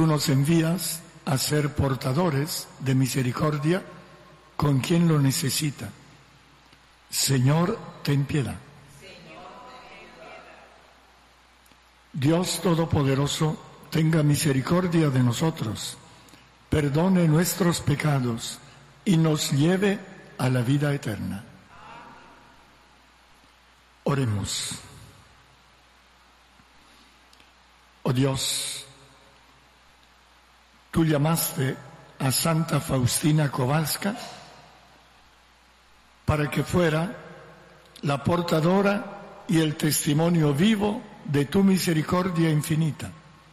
tú nos envías a ser portadores de misericordia con quien lo necesita. Señor, ten piedad. Dios Todopoderoso, tenga misericordia de nosotros, perdone nuestros pecados y nos lleve a la vida eterna. Oremos. Oh Dios, tú llamaste a Santa Faustina Kowalska para que fuera la portadora y el testimonio vivo de tu misericordia infinita.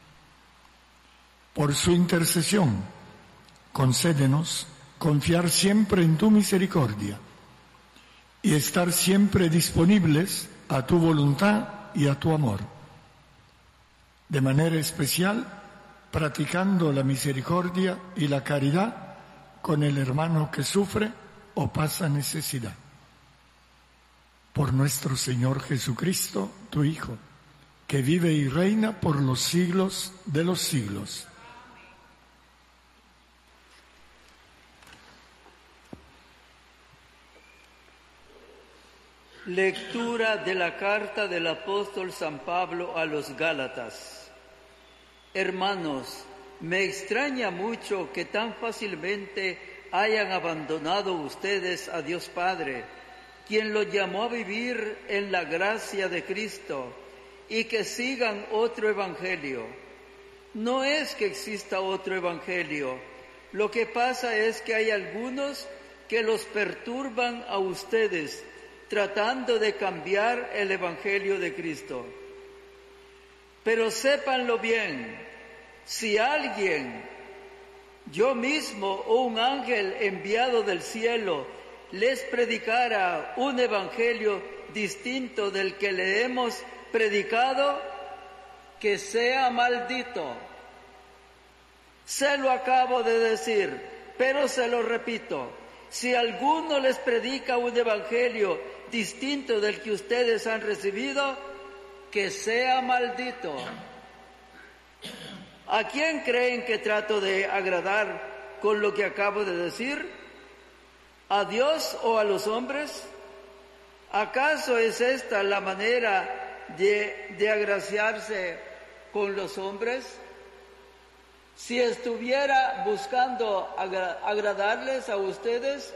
Por su intercesión, concédenos confiar siempre en tu misericordia y estar siempre disponibles a tu voluntad y a tu amor. De manera especial, practicando la misericordia y la caridad con el hermano que sufre o pasa necesidad. Por nuestro Señor Jesucristo, tu Hijo, que vive y reina por los siglos de los siglos. Lectura de la carta del apóstol San Pablo a los Gálatas. Hermanos, me extraña mucho que tan fácilmente hayan abandonado ustedes a Dios Padre, quien los llamó a vivir en la gracia de Cristo, y que sigan otro evangelio. No es que exista otro evangelio, lo que pasa es que hay algunos que los perturban a ustedes, tratando de cambiar el evangelio de Cristo. Pero sépanlo bien, si alguien, yo mismo o un ángel enviado del cielo, les predicara un evangelio distinto del que le hemos predicado, que sea maldito. Se lo acabo de decir, pero se lo repito. Si alguno les predica un evangelio distinto del que ustedes han recibido, que sea maldito. ¿A quién creen que trato de agradar con lo que acabo de decir? ¿A Dios o a los hombres? ¿Acaso es esta la manera de agraciarse con los hombres? Si estuviera buscando agradarles a ustedes,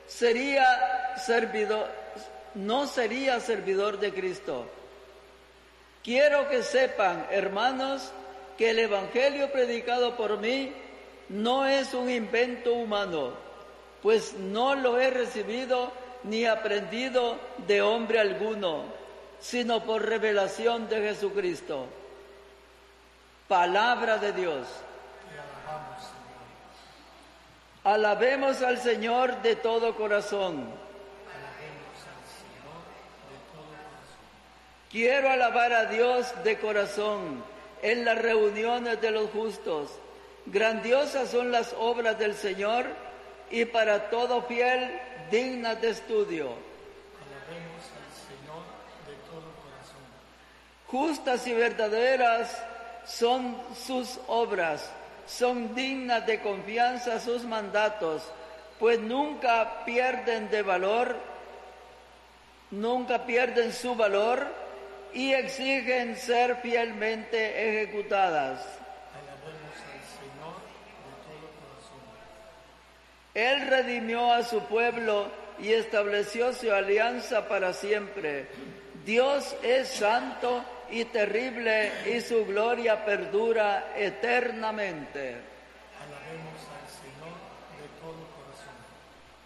no sería servidor de Cristo. Quiero que sepan, hermanos, que el evangelio predicado por mí no es un invento humano, pues no lo he recibido ni aprendido de hombre alguno, sino por revelación de Jesucristo. Palabra de Dios. Alabemos al Señor de todo corazón. Quiero alabar a Dios de corazón en las reuniones de los justos. Grandiosas son las obras del Señor y para todo fiel dignas de estudio. Alabemos al Señor de todo corazón. Justas y verdaderas son sus obras, son dignas de confianza sus mandatos, pues nunca pierden su valor y exigen ser fielmente ejecutadas. Alabemos al Señor de todo corazón. Él redimió a su pueblo y estableció su alianza para siempre. Dios es santo y terrible y su gloria perdura eternamente. Alabemos al Señor de todo corazón.